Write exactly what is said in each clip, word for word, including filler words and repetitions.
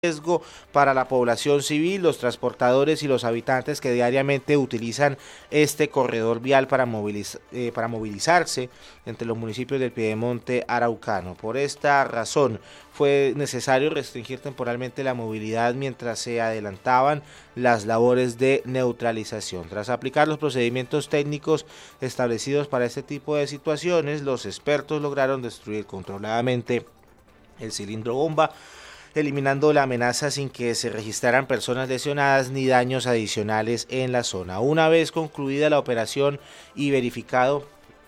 riesgo para la población civil, los transportadores y los habitantes que diariamente utilizan este corredor vial para, moviliz eh, para movilizarse entre los municipios del Piedemonte araucano. Por esta razón fue necesario restringir temporalmente la movilidad mientras se adelantaban las labores de neutralización. Tras aplicar los procedimientos técnicos establecidos para este tipo de situaciones, los expertos lograron destruir controladamente el cilindro bomba, eliminando la amenaza sin que se registraran personas lesionadas ni daños adicionales en la zona. Una vez concluida la operación y verificado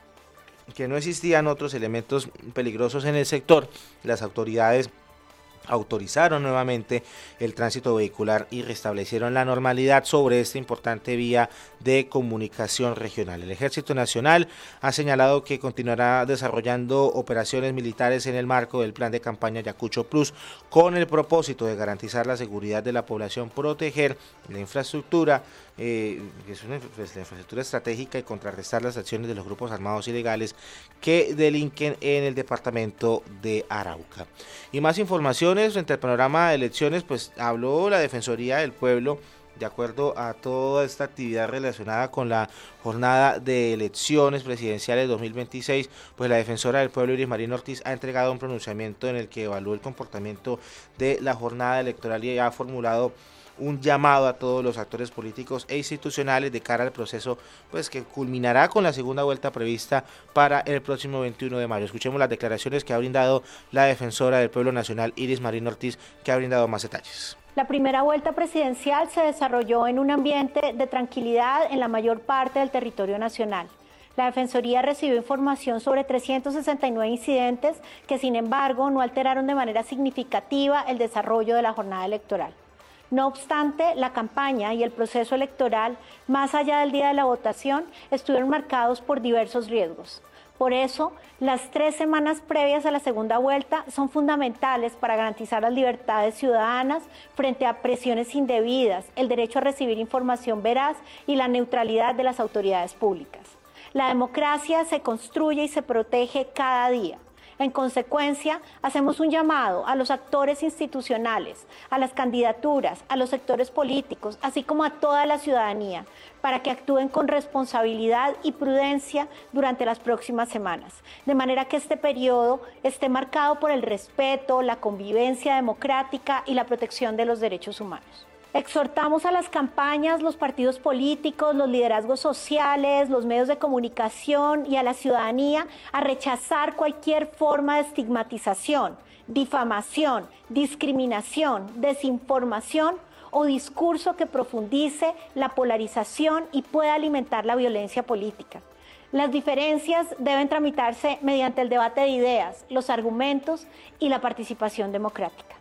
que no existían otros elementos peligrosos en el sector, las autoridades autorizaron nuevamente el tránsito vehicular y restablecieron la normalidad sobre esta importante vía de comunicación regional. El Ejército Nacional ha señalado que continuará desarrollando operaciones militares en el marco del plan de campaña Ayacucho Plus con el propósito de garantizar la seguridad de la población, proteger la infraestructura, eh, que es una pues, la infraestructura estratégica y contrarrestar las acciones de los grupos armados ilegales que delinquen en el departamento de Arauca. Y más información frente al panorama de elecciones, pues habló la Defensoría del Pueblo. De acuerdo a toda esta actividad relacionada con la jornada de elecciones presidenciales dos mil veintiséis, pues la defensora del pueblo Iris Marín Ortiz ha entregado un pronunciamiento en el que evaluó el comportamiento de la jornada electoral y ha formulado un llamado a todos los actores políticos e institucionales de cara al proceso pues que culminará con la segunda vuelta prevista para el próximo veintiuno de mayo. Escuchemos las declaraciones que ha brindado la defensora del pueblo nacional Iris Marín Ortiz, que ha brindado más detalles. La primera vuelta presidencial se desarrolló en un ambiente de tranquilidad en la mayor parte del territorio nacional. La Defensoría recibió información sobre trescientos sesenta y nueve incidentes que, sin embargo, no alteraron de manera significativa el desarrollo de la jornada electoral. No obstante, la campaña y el proceso electoral, más allá del día de la votación, estuvieron marcados por diversos riesgos. Por eso, las tres semanas previas a la segunda vuelta son fundamentales para garantizar las libertades ciudadanas frente a presiones indebidas, el derecho a recibir información veraz y la neutralidad de las autoridades públicas. La democracia se construye y se protege cada día. En consecuencia, hacemos un llamado a los actores institucionales, a las candidaturas, a los sectores políticos, así como a toda la ciudadanía, para que actúen con responsabilidad y prudencia durante las próximas semanas, de manera que este periodo esté marcado por el respeto, la convivencia democrática y la protección de los derechos humanos. Exhortamos a las campañas, los partidos políticos, los liderazgos sociales, los medios de comunicación y a la ciudadanía a rechazar cualquier forma de estigmatización, difamación, discriminación, desinformación o discurso que profundice la polarización y pueda alimentar la violencia política. Las diferencias deben tramitarse mediante el debate de ideas, los argumentos y la participación democrática.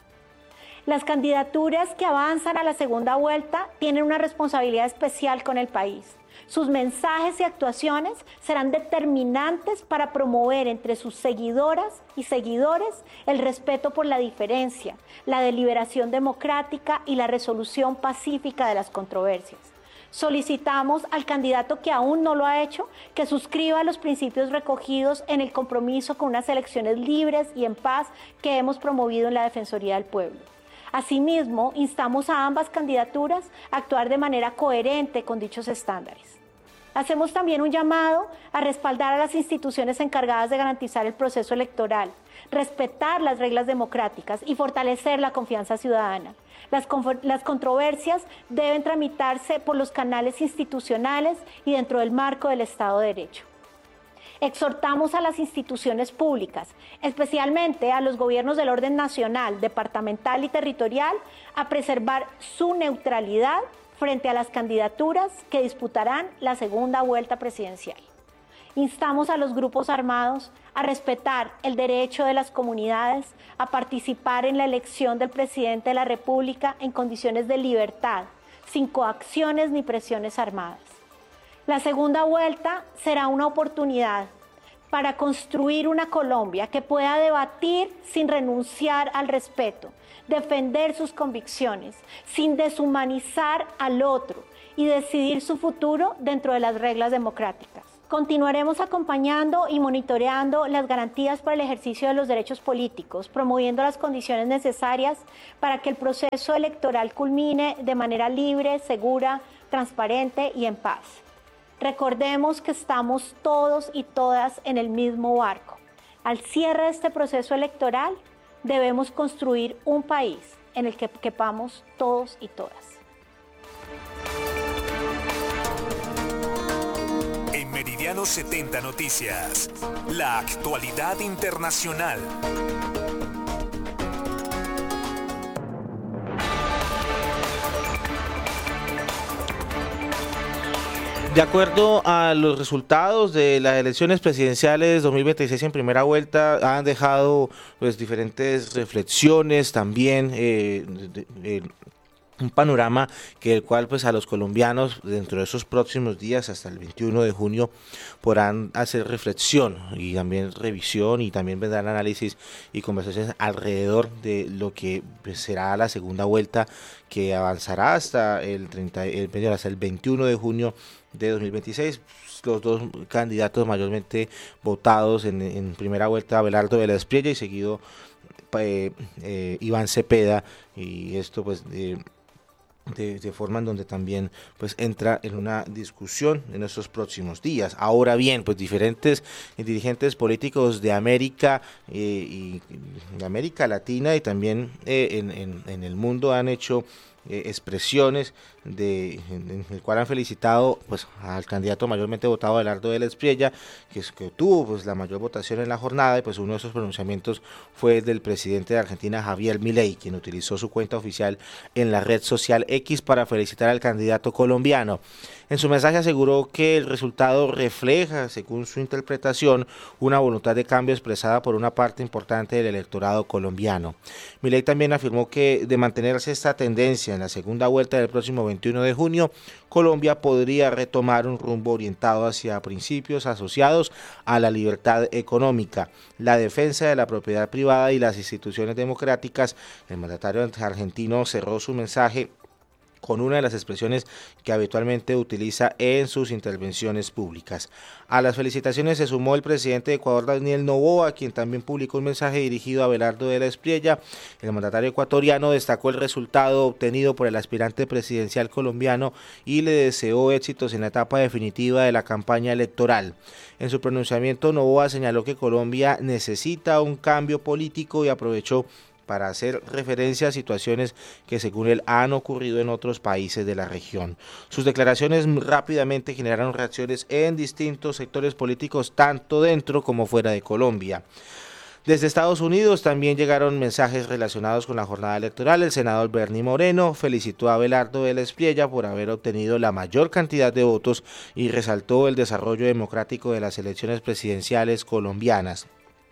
Las candidaturas que avanzan a la segunda vuelta tienen una responsabilidad especial con el país. Sus mensajes y actuaciones serán determinantes para promover entre sus seguidoras y seguidores el respeto por la diferencia, la deliberación democrática y la resolución pacífica de las controversias. Solicitamos al candidato que aún no lo ha hecho que suscriba los principios recogidos en el compromiso con unas elecciones libres y en paz que hemos promovido en la Defensoría del Pueblo. Asimismo, instamos a ambas candidaturas a actuar de manera coherente con dichos estándares. Hacemos también un llamado a respaldar a las instituciones encargadas de garantizar el proceso electoral, respetar las reglas democráticas y fortalecer la confianza ciudadana. Las, las controversias deben tramitarse por los canales institucionales y dentro del marco del Estado de Derecho. Exhortamos a las instituciones públicas, especialmente a los gobiernos del orden nacional, departamental y territorial, a preservar su neutralidad frente a las candidaturas que disputarán la segunda vuelta presidencial. Instamos a los grupos armados a respetar el derecho de las comunidades a participar en la elección del presidente de la República en condiciones de libertad, sin coacciones ni presiones armadas. La segunda vuelta será una oportunidad para construir una Colombia que pueda debatir sin renunciar al respeto, defender sus convicciones, sin deshumanizar al otro y decidir su futuro dentro de las reglas democráticas. Continuaremos acompañando y monitoreando las garantías para el ejercicio de los derechos políticos, promoviendo las condiciones necesarias para que el proceso electoral culmine de manera libre, segura, transparente y en paz. Recordemos que estamos todos y todas en el mismo barco. Al cierre de este proceso electoral, debemos construir un país en el que quepamos todos y todas. En Meridiano setenta Noticias, la actualidad internacional. De acuerdo a los resultados de las elecciones presidenciales dos mil veintiséis en primera vuelta, han dejado pues diferentes reflexiones también, eh, de, de, un panorama que el cual pues a los colombianos dentro de esos próximos días hasta el veintiuno de junio podrán hacer reflexión y también revisión, y también vendrán análisis y conversaciones alrededor de lo que pues, será la segunda vuelta, que avanzará hasta el treinta, el, hasta el veintiuno de junio de dos mil veintiséis. Los dos candidatos mayormente votados en, en primera vuelta, Abelardo de la Espriella y seguido eh, eh, Iván Cepeda, y esto pues eh, De, de forma en donde también pues entra en una discusión en estos próximos días. Ahora bien, pues diferentes dirigentes políticos de América eh, y de América Latina y también eh, en, en, en el mundo han hecho eh, expresiones de, en, en el cual han felicitado pues al candidato mayormente votado, Abelardo de la Espriella, que, es, que tuvo pues la mayor votación en la jornada, y pues uno de esos pronunciamientos fue el del presidente de Argentina, Javier Milei, quien utilizó su cuenta oficial en la red social X para felicitar al candidato colombiano. En su mensaje aseguró que el resultado refleja, según su interpretación, una voluntad de cambio expresada por una parte importante del electorado colombiano. Milei también afirmó que de mantenerse esta tendencia en la segunda vuelta del próximo veintiuno de junio, Colombia podría retomar un rumbo orientado hacia principios asociados a la libertad económica, la defensa de la propiedad privada y las instituciones democráticas. El mandatario argentino cerró su mensaje con una de las expresiones que habitualmente utiliza en sus intervenciones públicas. A las felicitaciones se sumó el presidente de Ecuador, Daniel Noboa, quien también publicó un mensaje dirigido a Abelardo de la Espriella. El mandatario ecuatoriano destacó el resultado obtenido por el aspirante presidencial colombiano y le deseó éxitos en la etapa definitiva de la campaña electoral. En su pronunciamiento, Noboa señaló que Colombia necesita un cambio político y aprovechó para hacer referencia a situaciones que según él han ocurrido en otros países de la región. Sus declaraciones rápidamente generaron reacciones en distintos sectores políticos, tanto dentro como fuera de Colombia. Desde Estados Unidos también llegaron mensajes relacionados con la jornada electoral. El senador Bernie Moreno felicitó a Abelardo de la Espriella por haber obtenido la mayor cantidad de votos y resaltó el desarrollo democrático de las elecciones presidenciales colombianas.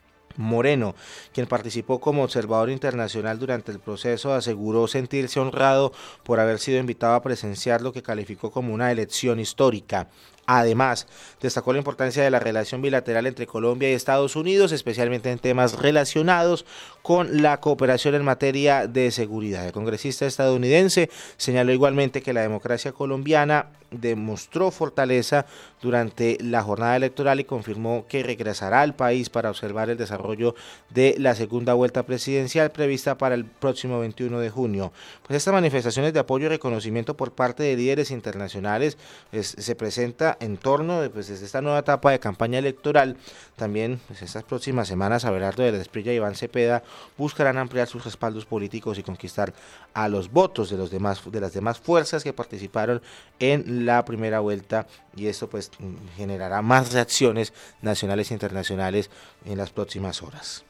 Moreno, quien participó como observador internacional durante el proceso, aseguró sentirse honrado por haber sido invitado a presenciar lo que calificó como una elección histórica. Además, destacó la importancia de la relación bilateral entre Colombia y Estados Unidos, especialmente en temas relacionados con la cooperación en materia de seguridad. El congresista estadounidense señaló igualmente que la democracia colombiana demostró fortaleza durante la jornada electoral y confirmó que regresará al país para observar el desarrollo de la segunda vuelta presidencial prevista para el próximo veintiuno de junio. Pues estas manifestaciones de apoyo y reconocimiento por parte de líderes internacionales pues, se presenta en torno de pues, desde esta nueva etapa de campaña electoral. También pues, estas próximas semanas Abelardo de la Espriella y Iván Cepeda buscarán ampliar sus respaldos políticos y conquistar a los votos de los demás de las demás fuerzas que participaron en la primera vuelta, y esto pues generará más reacciones nacionales e internacionales en las próximas horas.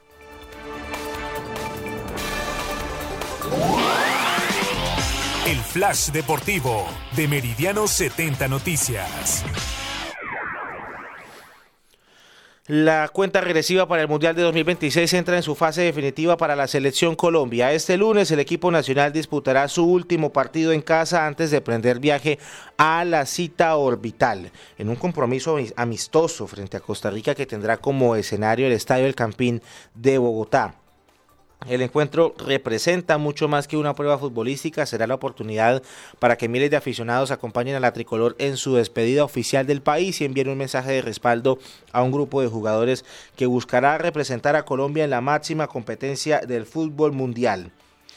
El Flash Deportivo de Meridiano setenta Noticias. La cuenta regresiva para el Mundial de dos mil veintiséis entra en su fase definitiva para la selección Colombia. Este lunes el equipo nacional disputará su último partido en casa antes de emprender viaje a la cita orbital, en un compromiso amistoso frente a Costa Rica que tendrá como escenario el Estadio El Campín de Bogotá. El encuentro representa mucho más que una prueba futbolística, será la oportunidad para que miles de aficionados acompañen a la tricolor en su despedida oficial del país y envíen un mensaje de respaldo a un grupo de jugadores que buscará representar a Colombia en la máxima competencia del fútbol mundial.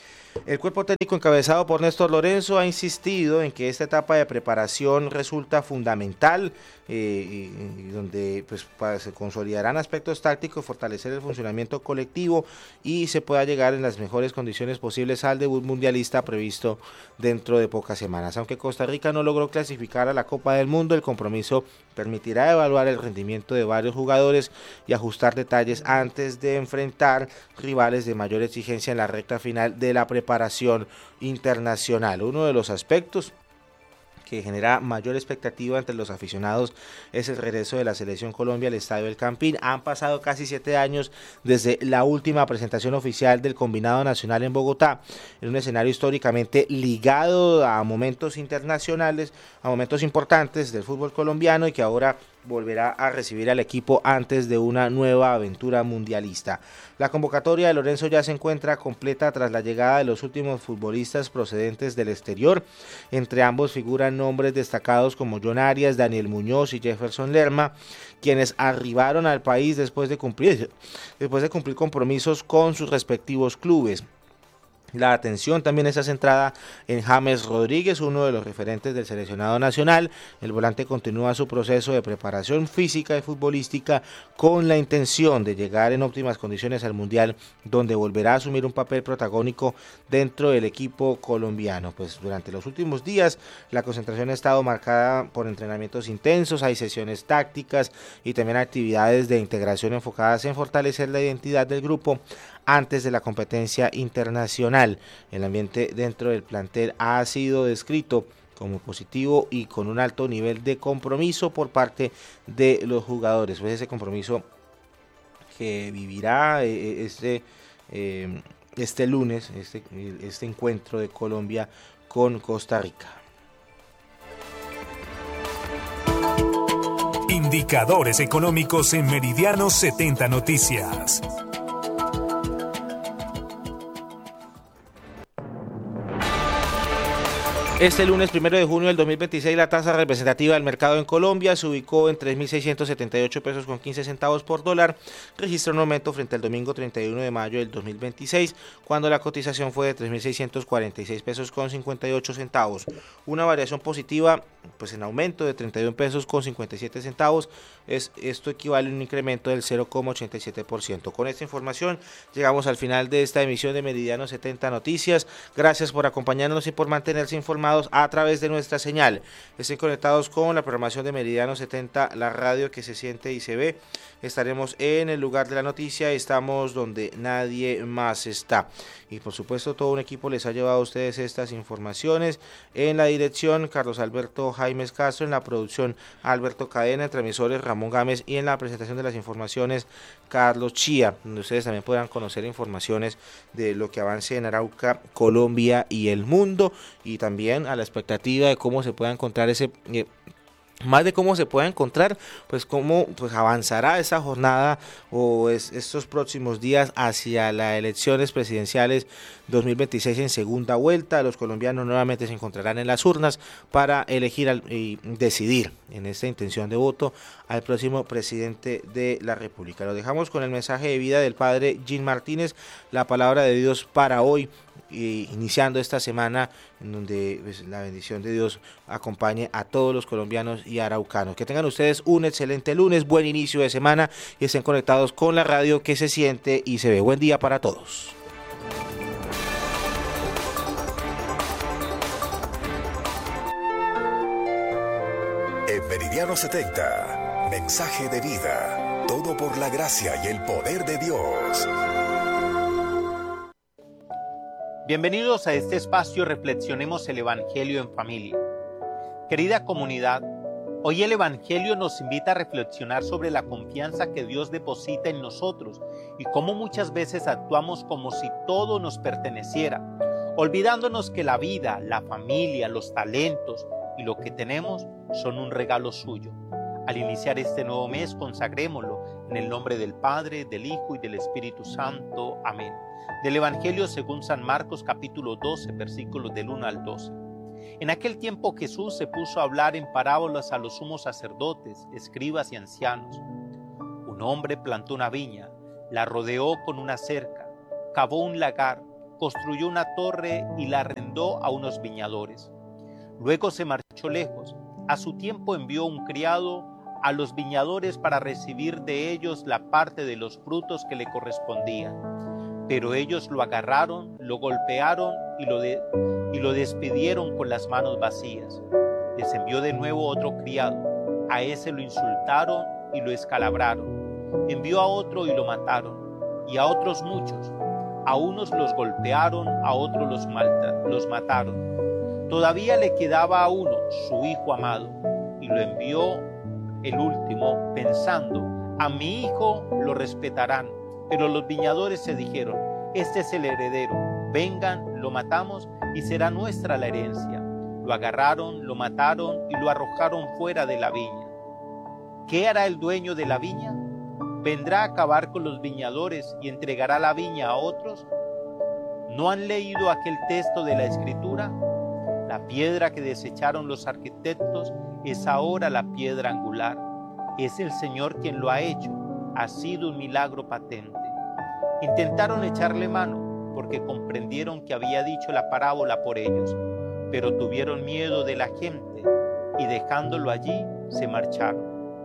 El cuerpo técnico encabezado por Néstor Lorenzo ha insistido en que esta etapa de preparación resulta fundamental, eh, y, y donde pues, se consolidarán aspectos tácticos, fortalecer el funcionamiento colectivo y se pueda llegar en las mejores condiciones posibles al debut mundialista previsto dentro de pocas semanas. Aunque Costa Rica no logró clasificar a la Copa del Mundo, el compromiso permitirá evaluar el rendimiento de varios jugadores y ajustar detalles antes de enfrentar rivales de mayor exigencia en la recta final de la preparación internacional. Uno de los aspectos que genera mayor expectativa entre los aficionados es el regreso de la Selección Colombia al Estadio El Campín. Han pasado casi siete años desde la última presentación oficial del combinado nacional en Bogotá, en un escenario históricamente ligado a momentos internacionales, a momentos importantes del fútbol colombiano y que ahora volverá a recibir al equipo antes de una nueva aventura mundialista. La convocatoria de Lorenzo ya se encuentra completa tras la llegada de los últimos futbolistas procedentes del exterior. Entre ambos figuran nombres destacados como John Arias, Daniel Muñoz y Jefferson Lerma, quienes arribaron al país después de cumplir, después de cumplir compromisos con sus respectivos clubes. La atención también está centrada en James Rodríguez, uno de los referentes del seleccionado nacional. El volante continúa su proceso de preparación física y futbolística con la intención de llegar en óptimas condiciones al Mundial, donde volverá a asumir un papel protagónico dentro del equipo colombiano. Pues durante los últimos días la concentración ha estado marcada por entrenamientos intensos, hay sesiones tácticas y también actividades de integración enfocadas en fortalecer la identidad del grupo antes de la competencia internacional. El ambiente dentro del plantel ha sido descrito como positivo y con un alto nivel de compromiso por parte de los jugadores. Pues ese compromiso que vivirá eh, este, eh, este lunes, este, este encuentro de Colombia con Costa Rica. Indicadores económicos en Meridiano setenta Noticias. Este lunes primero de junio del dos mil veintiséis la tasa representativa del mercado en Colombia se ubicó en tres mil seiscientos setenta y ocho pesos con quince centavos por dólar, registra un aumento frente al domingo treinta y uno de mayo del dos mil veintiséis, cuando la cotización fue de tres mil seiscientos cuarenta y seis pesos con cincuenta y ocho centavos, una variación positiva pues en aumento de treinta y un pesos con cincuenta y siete centavos, es, esto equivale a un incremento del cero coma ochenta y siete por ciento. Con esta información llegamos al final de esta emisión de Meridiano setenta Noticias. Gracias por acompañarnos y por mantenerse informados a través de nuestra señal. Estén conectados con la programación de Meridiano setenta, la radio que se siente y se ve. Estaremos en el lugar de la noticia, estamos donde nadie más está. Y por supuesto todo un equipo les ha llevado a ustedes estas informaciones. En la dirección Carlos Alberto Jaimes Castro, en la producción Alberto Cadena, en transmisores Ramón Gámez y en la presentación de las informaciones Carlos Chía, donde ustedes también podrán conocer informaciones de lo que avance en Arauca, Colombia y el mundo, y también a la expectativa de cómo se pueda encontrar ese... Eh, más de cómo se pueda encontrar, pues cómo pues avanzará esa jornada o es, estos próximos días hacia las elecciones presidenciales dos mil veintiséis en segunda vuelta. Los colombianos nuevamente se encontrarán en las urnas para elegir al, y decidir en esta intención de voto al próximo presidente de la República. Lo dejamos con el mensaje de vida del padre Jean Martínez, la palabra de Dios para hoy, y iniciando esta semana en donde pues, la bendición de Dios acompañe a todos los colombianos y araucanos. Que tengan ustedes un excelente lunes, buen inicio de semana y estén conectados con la radio que se siente y se ve. Buen día para todos. En Meridiano setenta, mensaje de vida, todo por la gracia y el poder de Dios. Bienvenidos a este espacio Reflexionemos el Evangelio en Familia. Querida comunidad, hoy el Evangelio nos invita a reflexionar sobre la confianza que Dios deposita en nosotros y cómo muchas veces actuamos como si todo nos perteneciera, olvidándonos que la vida, la familia, los talentos y lo que tenemos son un regalo suyo. Al iniciar este nuevo mes, consagrémoslo en el nombre del Padre, del Hijo y del Espíritu Santo. Amén. Del Evangelio según San Marcos, capítulo doce, versículos del uno al doce. En aquel tiempo Jesús se puso a hablar en parábolas a los sumos sacerdotes, escribas y ancianos. Un hombre plantó una viña, la rodeó con una cerca, cavó un lagar, construyó una torre y la arrendó a unos viñadores. Luego se marchó lejos. A su tiempo envió un criado a los viñadores para recibir de ellos la parte de los frutos que le correspondían. Pero ellos lo agarraron, lo golpearon y lo, de, y lo despidieron con las manos vacías. Les envió de nuevo otro criado. A ese lo insultaron y lo escalabraron. Envió a otro y lo mataron, y a otros muchos. A unos los golpearon, a otros los, malta, los mataron. Todavía le quedaba a uno, su hijo amado, y lo envió el último, pensando, a mi hijo lo respetarán. Pero los viñadores se dijeron, este es el heredero, vengan, lo matamos y será nuestra la herencia. Lo agarraron, lo mataron y lo arrojaron fuera de la viña. ¿Qué hará el dueño de la viña? ¿Vendrá a acabar con los viñadores y entregará la viña a otros? ¿No han leído aquel texto de la Escritura? La piedra que desecharon los arquitectos es ahora la piedra angular. Es el Señor quien lo ha hecho. Ha sido un milagro patente. Intentaron echarle mano porque comprendieron que había dicho la parábola por ellos, pero tuvieron miedo de la gente y dejándolo allí se marcharon.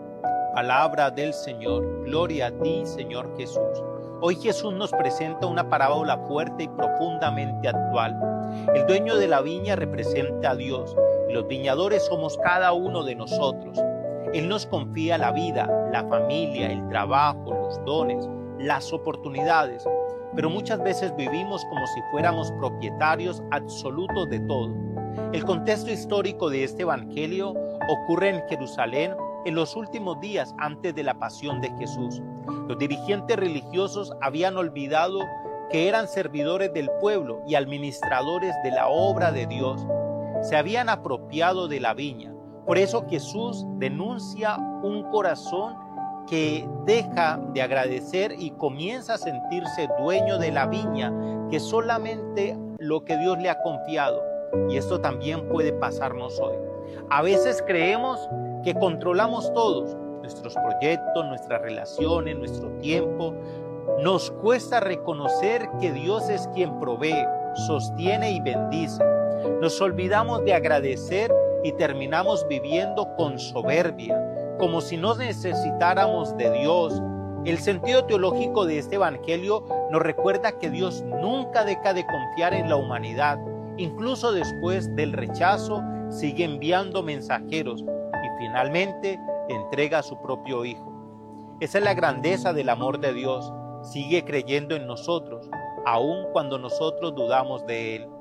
Palabra del Señor. Gloria a ti, Señor Jesús. Hoy Jesús nos presenta una parábola fuerte y profundamente actual. El dueño de la viña representa a Dios y los viñadores somos cada uno de nosotros. Él nos confía la vida, la familia, el trabajo, los dones, las oportunidades, pero muchas veces vivimos como si fuéramos propietarios absolutos de todo. El contexto histórico de este evangelio ocurre en Jerusalén en los últimos días antes de la pasión de Jesús. Los dirigentes religiosos habían olvidado que eran servidores del pueblo y administradores de la obra de Dios. Se habían apropiado de la viña. Por eso Jesús denuncia un corazón que deja de agradecer y comienza a sentirse dueño de la viña, que solamente lo que Dios le ha confiado. Y esto también puede pasarnos hoy. A veces creemos que controlamos todos, nuestros proyectos, nuestras relaciones, nuestro tiempo. Nos cuesta reconocer que Dios es quien provee, sostiene y bendice. Nos olvidamos de agradecer y terminamos viviendo con soberbia, como si no necesitáramos de Dios. El sentido teológico de este evangelio nos recuerda que Dios nunca deja de confiar en la humanidad. Incluso después del rechazo, sigue enviando mensajeros y finalmente entrega a su propio Hijo. Esa es la grandeza del amor de Dios. Sigue creyendo en nosotros, aun cuando nosotros dudamos de Él.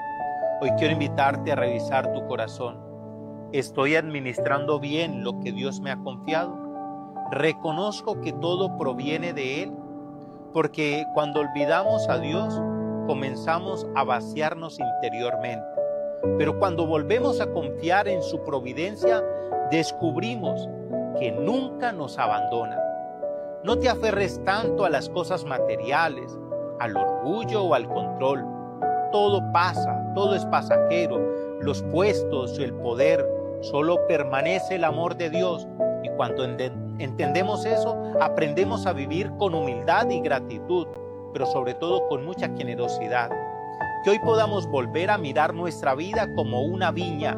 Hoy quiero invitarte a revisar tu corazón. ¿Estoy administrando bien lo que Dios me ha confiado? ¿Reconozco que todo proviene de Él? Porque cuando olvidamos a Dios, comenzamos a vaciarnos interiormente. Pero cuando volvemos a confiar en su providencia, descubrimos que nunca nos abandona. No te aferres tanto a las cosas materiales, al orgullo o al control. Todo pasa, todo es pasajero. Los puestos, el poder, solo permanece el amor de Dios. Y cuando entendemos eso, aprendemos a vivir con humildad y gratitud, pero sobre todo con mucha generosidad. Que hoy podamos volver a mirar nuestra vida como una viña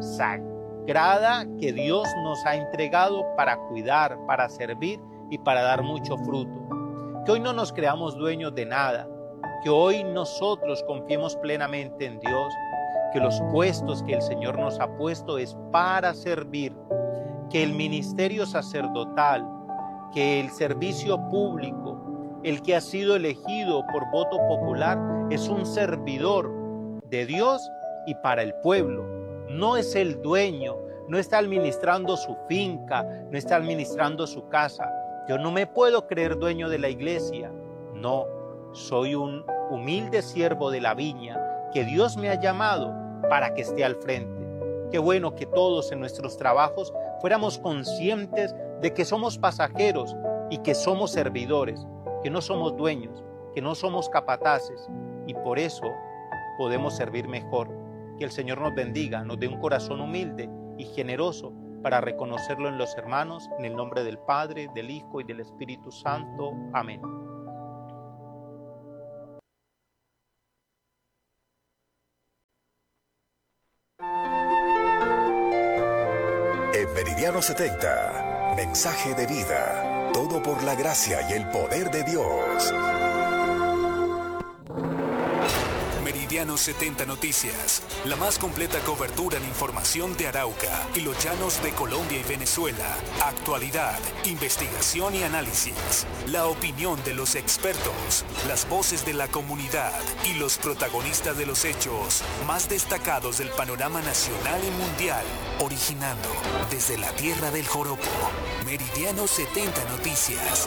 sagrada que Dios nos ha entregado para cuidar, para servir y para dar mucho fruto. Que hoy no nos creamos dueños de nada, que hoy nosotros confiemos plenamente en Dios, que los puestos que el Señor nos ha puesto es para servir, que el ministerio sacerdotal, que el servicio público, el que ha sido elegido por voto popular, es un servidor de Dios y para el pueblo. No es el dueño, no está administrando su finca, no está administrando su casa. Yo no me puedo creer dueño de la iglesia. No, soy un humilde siervo de la viña que Dios me ha llamado para que esté al frente. Qué bueno que todos en nuestros trabajos fuéramos conscientes de que somos pasajeros y que somos servidores, que no somos dueños, que no somos capataces y por eso podemos servir mejor. Que el Señor nos bendiga, nos dé un corazón humilde y generoso para reconocerlo en los hermanos, en el nombre del Padre, del Hijo y del Espíritu Santo. Amén. En Meridiano setenta, mensaje de vida, todo por la gracia y el poder de Dios. Meridiano setenta Noticias, la más completa cobertura en información de Arauca y los llanos de Colombia y Venezuela, actualidad, investigación y análisis, la opinión de los expertos, las voces de la comunidad y los protagonistas de los hechos más destacados del panorama nacional y mundial, originando desde la tierra del joropo. Meridiano setenta Noticias.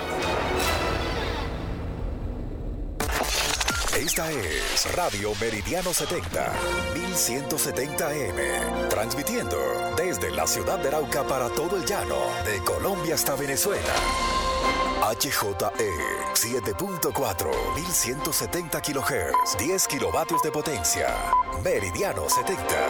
Esta es Radio Meridiano setenta, mil ciento setenta A M, transmitiendo desde la ciudad de Arauca para todo el llano, de Colombia hasta Venezuela. H J E siete punto cuatro, mil ciento setenta kilohertz, diez kilovatios de potencia. Meridiano setenta.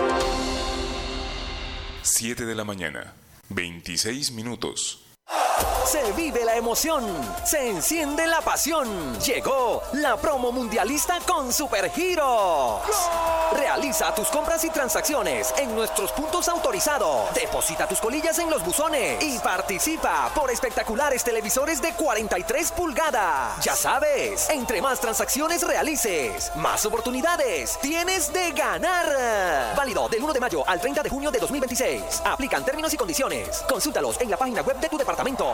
siete de la mañana, veintiséis minutos. Se vive la emoción, se enciende la pasión. Llegó la promo mundialista con Supergiros. Realiza tus compras y transacciones en nuestros puntos autorizados. Deposita tus colillas en los buzones y participa por espectaculares televisores de cuarenta y tres pulgadas. Ya sabes, entre más transacciones realices, más oportunidades tienes de ganar. Válido del uno de mayo al treinta de junio de dos mil veintiséis. Aplican términos y condiciones. Consúltalos en la página web de tu departamento.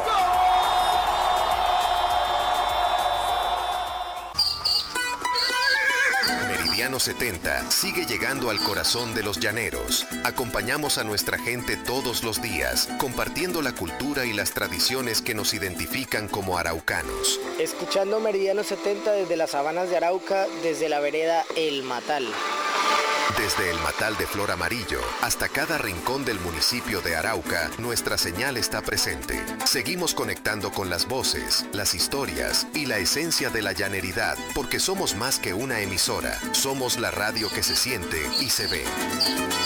Meridiano setenta sigue llegando al corazón de los llaneros. Acompañamos a nuestra gente todos los días, compartiendo la cultura y las tradiciones que nos identifican como araucanos. Escuchando Meridiano setenta desde las sabanas de Arauca, desde la vereda El Matal. Desde el Matal de Flor Amarillo hasta cada rincón del municipio de Arauca, nuestra señal está presente. Seguimos conectando con las voces, las historias y la esencia de la llaneridad, porque somos más que una emisora, somos la radio que se siente y se ve.